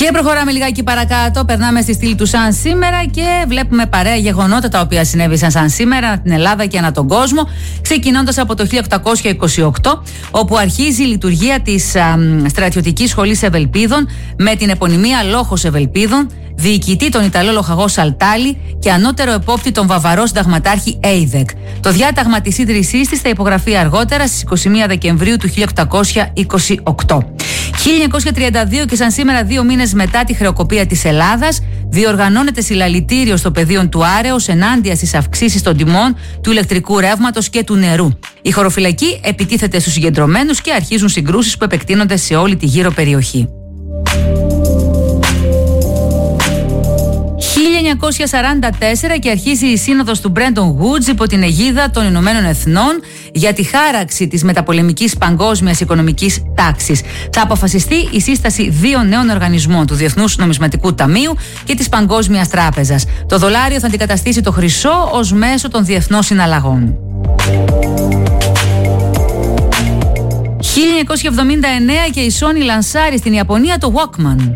Και προχωράμε λιγάκι παρακάτω. Περνάμε στη στήλη του σαν σήμερα και βλέπουμε παρέα γεγονότα τα οποία συνέβησαν σαν σήμερα στην Ελλάδα και ανά τον κόσμο. Ξεκινώντας από το 1828, όπου αρχίζει η λειτουργία της στρατιωτικής σχολής Ευελπίδων με την επωνυμία Λόχος Ευελπίδων, διοικητή τον Ιταλό λοχαγό Σαλτάλη και ανώτερο επόπτη τον Βαβαρό συνταγματάρχη Έιδεκ. Το διάταγμα της ίδρυσής της θα υπογραφεί αργότερα στις 21 Δεκεμβρίου του 1828. 1932 και σαν σήμερα 2 μήνες μετά τη χρεοκοπία της Ελλάδας, διοργανώνεται συλλαλητήριο στο πεδίο του Άρεως ενάντια στις αυξήσεις των τιμών του ηλεκτρικού ρεύματος και του νερού. Η χωροφυλακή επιτίθεται στους συγκεντρωμένους και αρχίζουν συγκρούσεις που επεκτείνονται σε όλη τη γύρω περιοχή. 1944 και αρχίζει η σύνοδος του Bretton Woods υπό την αιγίδα των Ηνωμένων Εθνών για τη χάραξη της μεταπολεμικής παγκόσμιας οικονομικής τάξης. Θα αποφασιστεί η σύσταση 2 νέων οργανισμών, του Διεθνούς Νομισματικού Ταμείου και της Παγκόσμιας Τράπεζας. Το δολάριο θα αντικαταστήσει το χρυσό ως μέσο των διεθνών συναλλαγών. 1979 και η Sony λανσάρει στην Ιαπωνία το Walkman.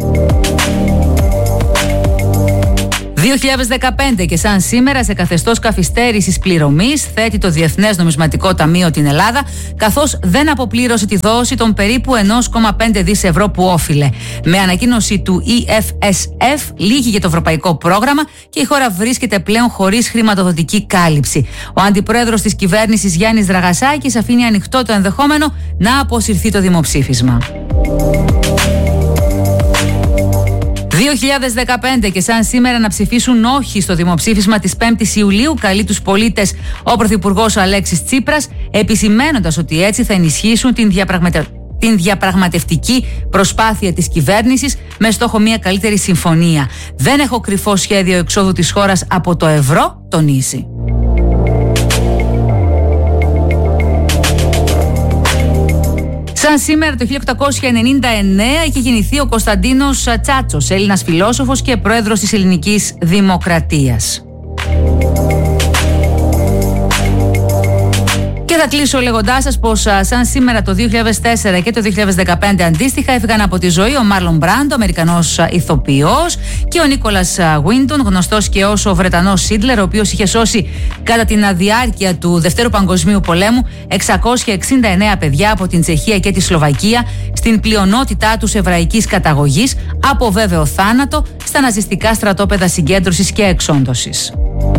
2015 και σαν σήμερα σε καθεστώς καθυστέρησης πληρωμής θέτει το Διεθνές Νομισματικό Ταμείο την Ελλάδα, καθώς δεν αποπλήρωσε τη δόση των περίπου 1,5 δις ευρώ που όφιλε. Με ανακοίνωση του EFSF λύγει για το ευρωπαϊκό πρόγραμμα και η χώρα βρίσκεται πλέον χωρίς χρηματοδοτική κάλυψη. Ο αντιπρόεδρος της κυβέρνησης Γιάννης Δραγασάκης αφήνει ανοιχτό το ενδεχόμενο να αποσυρθεί το δημοψήφισμα. 2015 και σαν σήμερα να ψηφίσουν όχι στο δημοψήφισμα της 5ης Ιουλίου καλεί τους πολίτες ο Πρωθυπουργός Αλέξης Τσίπρας, επισημαίνοντας ότι έτσι θα ενισχύσουν την διαπραγματευτική προσπάθεια της κυβέρνησης με στόχο μια καλύτερη συμφωνία. Δεν έχω κρυφό σχέδιο εξόδου της χώρας από το ευρώ, τονίζει. Σαν σήμερα το 1899 είχε γεννηθεί ο Κωνσταντίνος Τσάτσος, Έλληνας φιλόσοφος και πρόεδρος της Ελληνικής Δημοκρατίας. Και θα κλείσω λέγοντάς σας πως σαν σήμερα το 2004 και το 2015 αντίστοιχα έφυγαν από τη ζωή ο Μάρλον Μπράντο, Αμερικανός ηθοποιός, και ο Νίκολας Βίντον, γνωστός και ως ο Βρετανός Σίντλερ, ο οποίος είχε σώσει κατά την διάρκεια του Δευτέρου Παγκοσμίου Πολέμου 669 παιδιά από την Τσεχία και τη Σλοβακία, στην πλειονότητά τους εβραϊκής καταγωγής, από βέβαιο θάνατο στα ναζιστικά στρατόπεδα συγκέντρωσης και εξόντωσης.